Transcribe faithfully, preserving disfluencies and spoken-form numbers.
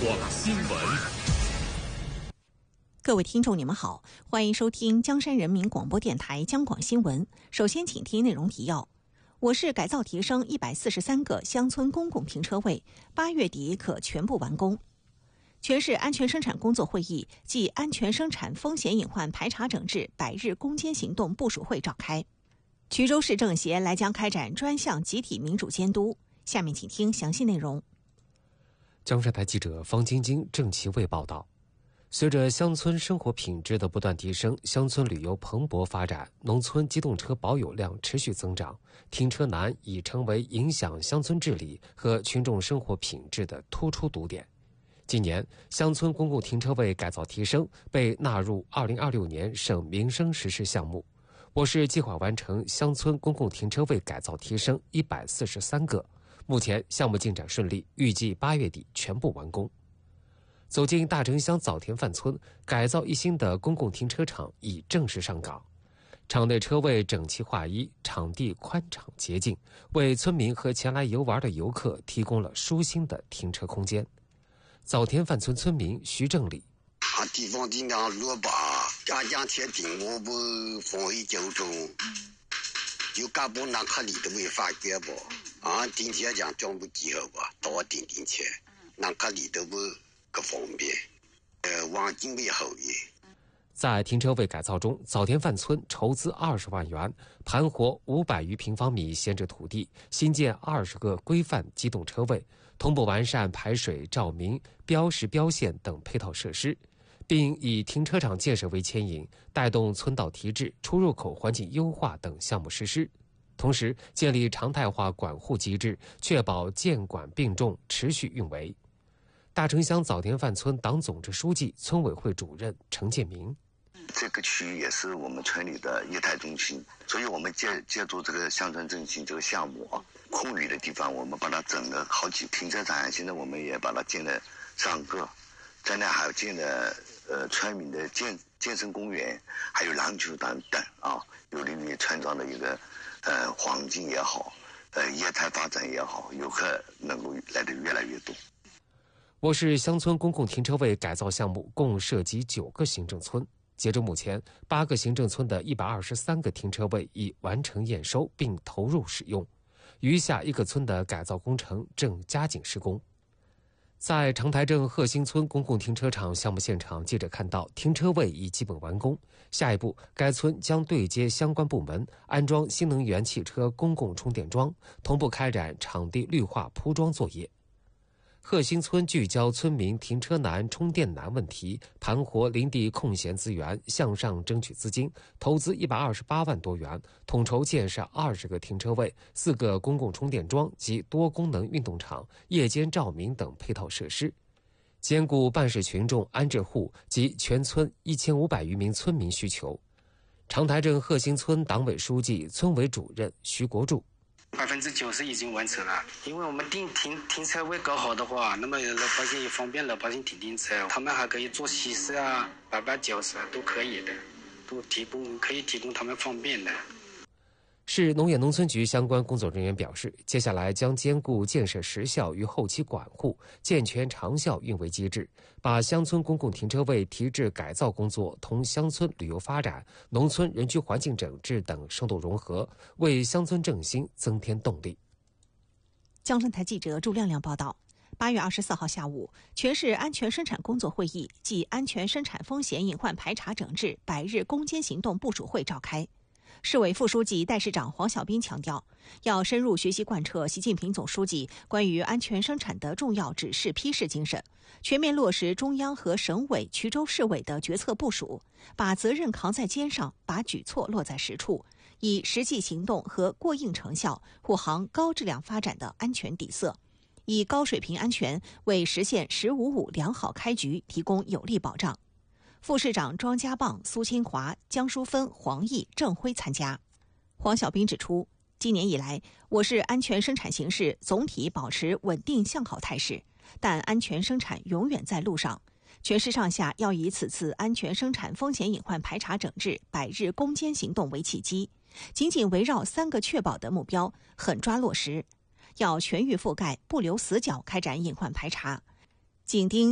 广新闻。 各位听众，你们好，欢迎收听江山人民广播电台江广新闻。首先，请听内容提要：我市改造提升一百四十三个乡村公共停车位，八月底可全部完工。全市安全生产工作会议暨安全生产风险隐患排查整治百日攻坚行动部署会召开。衢州市政协来将开展专项集体民主监督。下面请听详细内容。 江山台记者方晶晶、郑其卫报道。随着乡村生活品质的不断提升，乡村旅游蓬勃发展，农村机动车保有量持续增长，停车难已成为影响乡村治理和群众生活品质的突出堵点。今年，乡村公共停车位改造提升被纳入二零二六年省民生实施项目。我市计划完成乡村公共停车位改造提升一百四十三个，目前项目进展顺利，预计八月底全部完工。走进大城乡枣田范村，改造一新的公共停车场已正式上岗。场内车位整齐划一，场地宽敞洁净，为村民和前来游玩的游客提供了舒心的停车空间。枣田范村村民徐正礼： 啊，地方尽量落吧，家家贴顶我不防疫交通，有干部那看里都没发觉不？啊，顶天讲装不集合吧，到顶顶前，那看里都不个方便，呃，环境为好一。 在停车位改造中，枣田范村筹资二十万元，盘活五百余平方米闲置土地，新建二十个规范机动车位，同步完善排水、照明、标识标线等配套设施，并以停车场建设为牵引，带动村道提质、出入口环境优化等项目实施。同时，建立常态化管护机制，确保监管并重、持续运维。大城乡枣田范村党总支书记、村委会主任程建明： 这个区域也是我们村里的业态中心，所以我们借借助这个乡村振兴这个项目啊，空余的地方我们把它整了好几停车场，现在我们也把它建了上个，在那还有建了呃村民的健健身公园，还有篮球等等啊，有利于村庄的一个呃环境也好，呃业态发展也好，游客能够来得越来越多。 我市乡村公共停车位改造项目共涉及九个行政村，截至目前，八个行政村的一百二十三个停车位已完成验收并投入使用，余下一个村的改造工程正加紧施工。在长台镇鹤兴村公共停车场项目现场，记者看到停车位已基本完工，下一步该村将对接相关部门，安装新能源汽车公共充电桩，同步开展场地绿化铺装作业。鹤兴村聚焦村民停车难、充电难问题，盘活林地空闲资源，向上争取资金，投资一百二十八万多元，统筹建设二十个停车位、四个公共充电桩及多功能运动场、夜间照明等配套设施，兼顾办事群众、安置户及全村一千五百余名村民需求。长台镇鹤兴村党委书记、村委主任徐国柱： 百分之九十已经完成了，因为我们停停停车位搞好的话，那么老百姓也方便老百姓停停车，他们还可以做喜事啊、摆摆酒事都可以的，都提供可以提供他们方便的。 市农业农村局相关工作人员表示，接下来将兼顾建设时效与后期管护，健全长效运维机制，把乡村公共停车位提质改造工作同乡村旅游发展、农村人居环境整治等深度融合，为乡村振兴增添动力。 江山台记者朱亮亮报道。八月二十四号下午，全市安全生产工作会议暨安全生产风险隐患排查整治百日攻坚行动部署会召开。市委副书记、代市长黄小斌强调，要深入学习贯彻习近平总书记关于安全生产的重要指示批示精神，全面落实中央和省委、衢州市委的决策部署，把责任扛在肩上，把举措落在实处，以实际行动和过硬成效护航高质量发展的安全底色，以高水平安全为实现“十五五”良好开局提供有力保障。副市长庄家棒、苏清华、江淑芬、黄毅、郑辉参加。黄小斌指出，今年以来，我市安全生产形势总体保持稳定向好态势，但安全生产永远在路上。全市上下要以此次安全生产风险隐患排查整治百日攻坚行动为契机，紧紧围绕三个确保的目标狠抓落实，要全域覆盖、不留死角开展隐患排查，紧盯